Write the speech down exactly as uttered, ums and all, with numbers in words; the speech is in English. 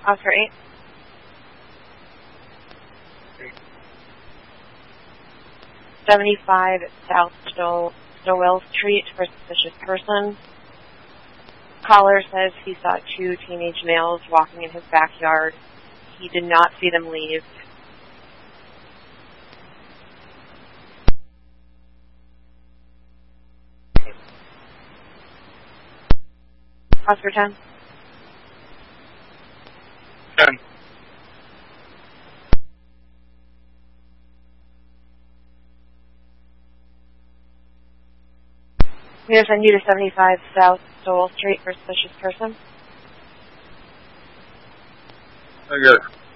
Oscar eight. seventy-five South Stow Stowell Street for suspicious person. Caller says he saw two teenage males walking in his backyard. He did not see them leave. Oscar ten. ten. I'm going to send you to seventy-five South Stowell Street for suspicious person. I got it.